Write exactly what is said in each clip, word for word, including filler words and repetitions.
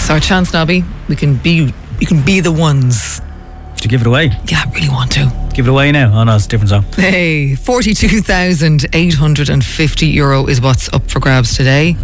It's our chance, Nobby. We can be, we can be the ones. To give it away? Yeah, I really want to. Give it away now. Oh no, it's a different song. Hey, forty-two thousand eight hundred fifty euro is what's up for grabs today.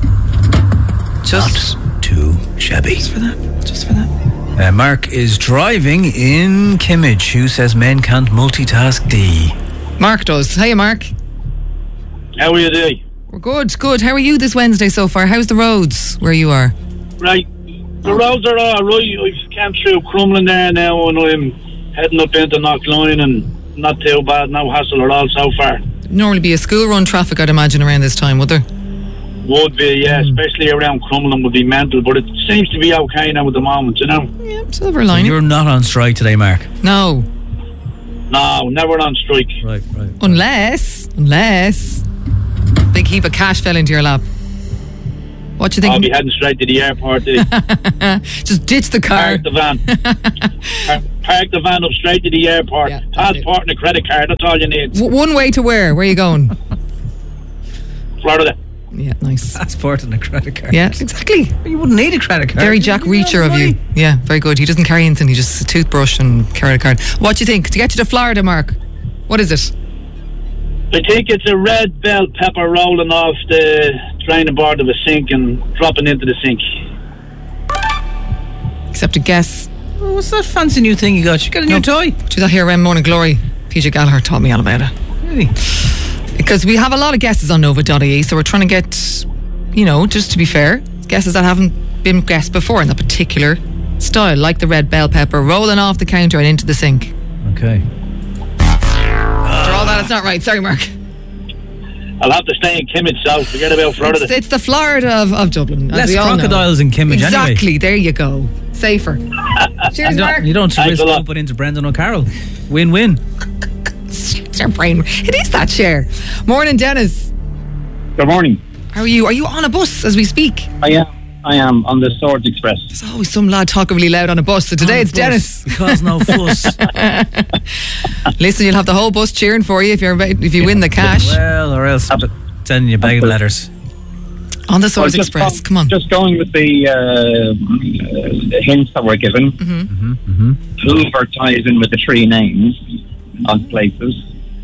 Just Not too shabby. Just for that. Just for that. Uh, Mark is driving in Kimmage. Who says men can't multitask? D. Mark does. Hiya, Mark. How are you today? We're good, good. How are you this Wednesday so far? How's the roads where you are? Right. The roads are all right. I've come through Crumlin there now, and I'm heading up into Knockline, and not too bad. No hassle at all so far. Normally be a school run traffic, I'd imagine, around this time, would there? Would be, yeah, mm. especially around Crumlin would be mental, but it seems to be okay now at the moment, you know? Yeah, silver lining. So you're not on strike today, Mark? No. No, never on strike. Right, right. Unless, unless, big heap of cash fell into your lap. What do you think? I'll be heading straight to the airport. Just ditch the car. Park the van. park, park the van up straight to the airport. Yeah, passport and a credit card, that's all you need. W- one way to where? Where are you going? Florida. Yeah, nice. Passport and a credit card. Yeah, exactly. You wouldn't need a credit card. Very Jack Reacher of you. Yeah, very good. He doesn't carry anything. He just a toothbrush and credit card. What do you think? To get you to Florida, Mark, what is it? I think it's a red bell pepper rolling off the training board of a sink and dropping into the sink. Except a guess. Oh, what's that fancy new thing you got? You got a new no, toy? Do that here around Morning Glory. P J Gallagher taught me all about it. Really? Because we have a lot of guesses on Nova dot I E, so we're trying to get, you know, just to be fair, guesses that haven't been guessed before in that particular style, like the red bell pepper rolling off the counter and into the sink. Okay. After all that, it's not right. Sorry, Mark. I'll have to stay in Kimmage, so forget about Florida. It's, it's the Florida of, of Dublin. Less crocodiles in Kimmage exactly, anyway. Exactly, there you go. Safer. Cheers, you Mark. You don't risk open into Brendan O'Carroll. Win-win. It's our brain. It is that chair. Morning, Dennis. Good morning. How are you? Are you on a bus as we speak? I am. I am on the Swords Express. There's always some lad talking really loud on a bus. So today on it's Dennis. Because no fuss. Listen, you'll have the whole bus cheering for you if you're if you yeah. win the cash. Well, or else sending you begging letters. On the Swords well, Express. Come, Come on. Just going with the, uh, the hints that were given. Mm-hmm. Mm-hmm. Mm-hmm. Hoover ties in with the three names on places.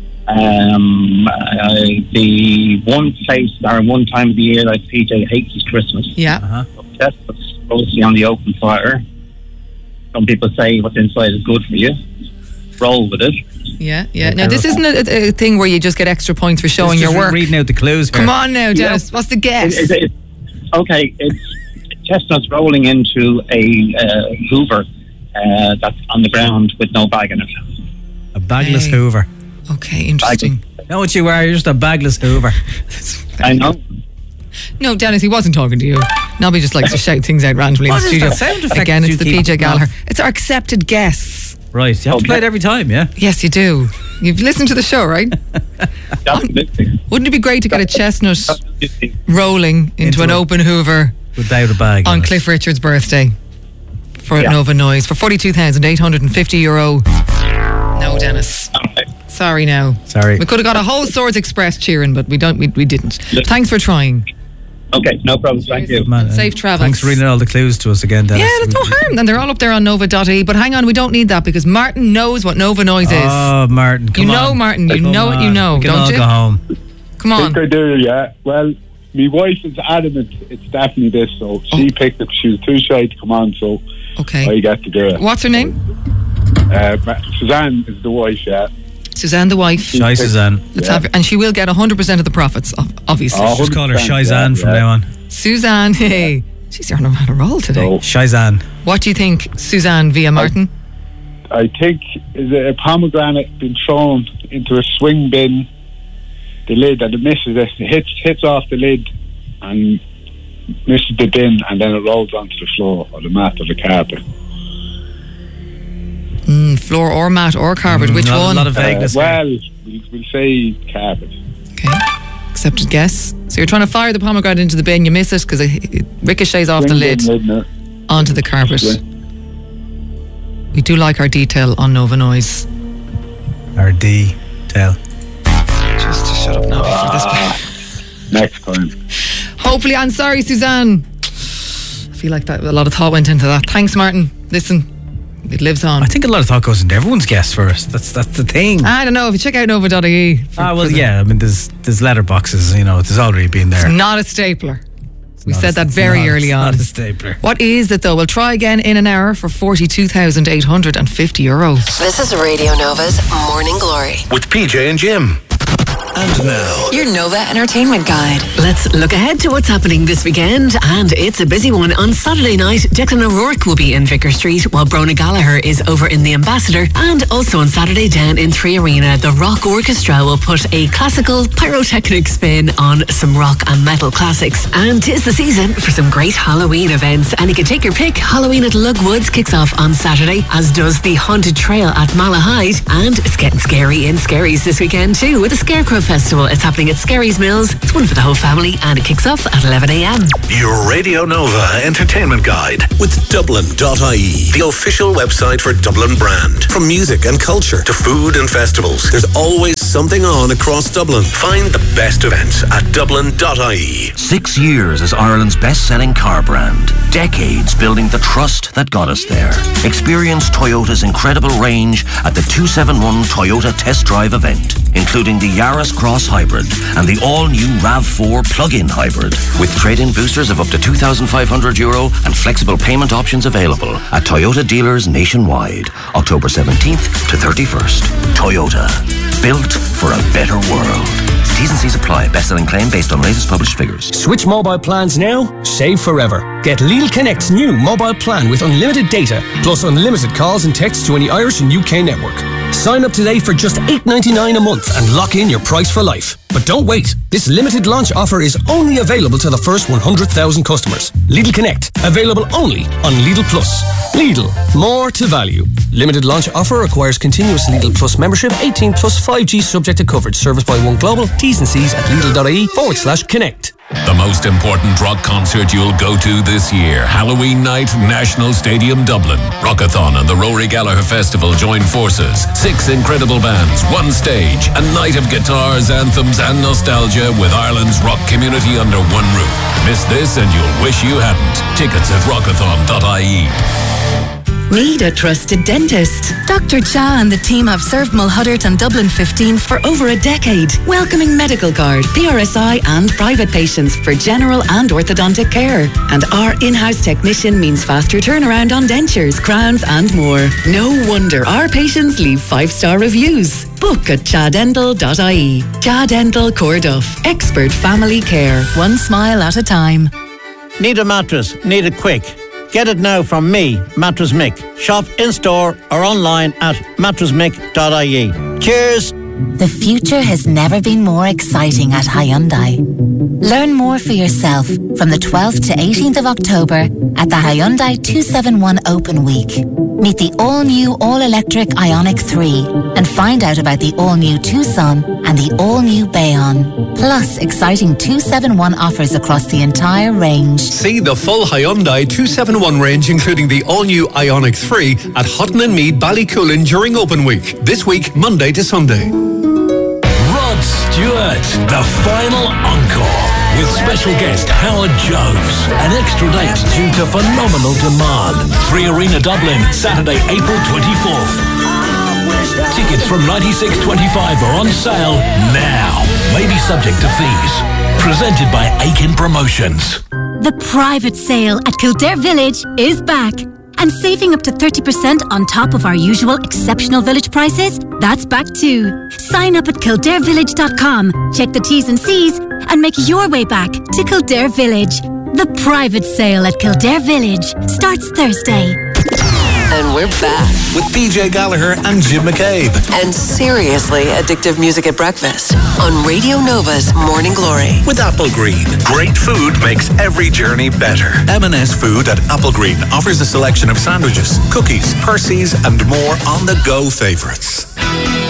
Um, uh, the one place or one time of the year that P J hates is Christmas. Yeah. Uh-huh. That's mostly on the open fire. Some people say what's inside is good for you. Roll with it. Yeah, yeah. Now, this isn't a, a thing where you just get extra points for showing your work. Reading out the clues here. Come on now, Dennis. Yeah. What's the guess? It, it, it, okay, it's chestnuts rolling into a uh, Hoover uh, that's on the ground with no bag in it. A bagless hey. Hoover. Okay, interesting. Bagless. Know what you are? You're just a bagless Hoover. I know. No, Dennis, he wasn't talking to you. Nobby just likes to shout things out randomly what in the studio. That sound effect Again, it's the keep? P J Gallagher. No. It's our accepted guess. Right, you have okay. to play it every time, yeah? Yes, you do. You've listened to the show, right? Wouldn't it be great to get a chestnut rolling into, into an open Hoover without a bag on Cliff Richard's birthday for yeah. Nova Noise for forty-two thousand eight hundred fifty euro? No, Dennis. Okay. Sorry now. Sorry. We could have got a whole Swords Express cheering, but we don't. We, we didn't. Thanks for trying. Okay, no problem. Thank you. Man, safe travels. Thanks for reading all the clues to us again, Dennis. Yeah, there's no harm. And they're all up there on Nova dot I E. But hang on, we don't need that because Martin knows what Nova Noise is. Oh, Martin, come you on. You know, Martin. You come know on. what you know, we can don't all you? go home. Come on. I think I do, yeah. Well, my wife is adamant it's definitely this, so she oh. picked it. She was too shy to come on, so okay. I get to do it. What's her name? Uh, Suzanne is the wife, yeah. Suzanne, the wife. Shy Suzanne. Let's yeah. have her, and she will get one hundred percent of the profits, obviously. Oh, just call her Shizanne yeah, from yeah. now on. Suzanne, hey. She's on a roll today. So, Shizanne. What do you think, Suzanne via Martin? I, I think is a pomegranate been thrown into a swing bin, the lid, and it misses it. It hits, hits off the lid and misses the bin, and then it rolls onto the floor or the mat or the carpet. Mm, floor or mat or carpet, mm, which not, one? A lot of vagueness. Uh, well, we'll, we'll say carpet. Okay. Accepted guess. So you're trying to fire the pomegranate into the bin, you miss it because it, it ricochets off the lid, lid no. onto the carpet. Yeah. We do like our detail on Nova Noise. Our detail. Just to shut up now ah, for this. Next time. Hopefully, I'm sorry, Suzanne. feel like that a lot of thought went into that. Thanks, Martin. Listen, it lives on. I think a lot of thought goes into everyone's guess first. That's that's the thing. I don't know. If you check out nova dot I E. Ah, well, yeah. I mean, there's there's letterboxes. You know, there's already been there. It's not a stapler. We Not said a- that very not- early it's on. Not a stapler. What is it though? We'll try again in an hour for forty-two thousand eight hundred fifty euro. This is Radio Nova's Morning Glory. With P J and Jim. And now, Your Nova Entertainment Guide. Let's look ahead to what's happening this weekend, and it's a busy one. On Saturday night, Declan O'Rourke will be in Vicar Street, while Brona Gallagher is over in the Ambassador. And also on Saturday, down in Three Arena, the Rock Orchestra will put a classical pyrotechnic spin on some rock and metal classics. And 'tis the season for some great Halloween events, and you can take your pick. Halloween at Lugwoods kicks off on Saturday, as does the Haunted Trail at Malahide. And it's getting scary in Scaries this weekend too, with the Scarecrow Festival. It's happening at Scaries Mills. It's one for the whole family, and it kicks off at eleven a.m. your Radio Nova Entertainment Guide with Dublin dot I E, the official website for Dublin brand. From music and culture to food and festivals, there's always something on across Dublin. Find the best events at Dublin dot I E. Six years as Ireland's best-selling car brand. Decades building the trust that got us there. Experience Toyota's incredible range at the two seventy-one Toyota Test Drive event, including the Yaris Cross Hybrid and the all-new RAV four plug-in hybrid, with trade-in boosters of up to two thousand five hundred euro and flexible payment options available at Toyota dealers nationwide, October seventeenth to thirty-first. Toyota, built for a better world. T's and C's apply. Best-selling claim based on latest published figures. Switch mobile plans now, save forever. Get Lidl Connect's new mobile plan with unlimited data, plus unlimited calls and texts to any Irish and U K network. Sign up today for just eight ninety-nine a month and lock in your price for life. But don't wait. This limited launch offer is only available to the first one hundred thousand customers. Lidl Connect, available only on Lidl Plus. Lidl, more to value. Limited launch offer requires continuous Lidl Plus membership, eighteen plus five G subject to coverage. Service by One Global. T's and C's at Lidl.ie forward slash connect. The most important rock concert you'll go to this year. Halloween night, National Stadium, Dublin. Rockathon and the Rory Gallagher Festival join forces. Six incredible bands, one stage, a night of guitars, anthems and nostalgia with Ireland's rock community under one roof. Miss this and you'll wish you hadn't. Tickets at rockathon dot I E. Need a trusted dentist? Doctor Cha and the team have served Mulhuddart and Dublin fifteen for over a decade, welcoming medical card, P R S I and private patients for general and orthodontic care. And our in-house technician means faster turnaround on dentures, crowns and more. No wonder our patients leave five-star reviews. Book at cha dental dot I E. Cha Dental Corduff. Expert family care. One smile at a time. Need a mattress? Need it quick? Get it now from me, Mattress Mick. Shop in-store or online at mattress mick dot I E. Cheers! The future has never been more exciting at Hyundai. Learn more for yourself from the twelfth to eighteenth of October at the Hyundai two seventy-one Open Week. Meet the all-new all-electric Ioniq three and find out about the all-new Tucson and the all-new Bayon. Plus exciting two seventy-one offers across the entire range. See the full Hyundai two seventy-one range, including the all-new Ioniq three at Hutton and Mead, Ballycoolin during Open Week. This week, Monday to Sunday. Rod Stewart, the final encore, with special guest Howard Jones. An extra date due to phenomenal demand. Three Arena Dublin, Saturday, April twenty-fourth. Tickets from ninety-six twenty-five are on sale now. Maybe subject to fees. Presented by Aiken Promotions. The private sale at Kildare Village is back. And saving up to thirty percent on top of our usual exceptional village prices, that's back too. Sign up at kildare village dot com, check the T's and C's, and make your way back to Kildare Village. The private sale at Kildare Village starts Thursday. And we're back. With P J Gallagher and Jim McCabe. And seriously addictive music at breakfast on Radio Nova's Morning Glory. With Applegreen. Great food makes every journey better. M and S Food at Applegreen offers a selection of sandwiches, cookies, Percy's and more on-the-go favourites.